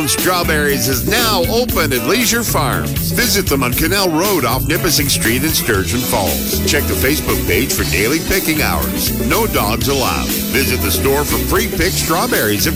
Strawberries is now open at Leisure Farms. Visit them on Canal Road off Nipissing Street in Sturgeon Falls. Check the Facebook page for daily picking hours. No dogs allowed. Visit the store for free picked strawberries.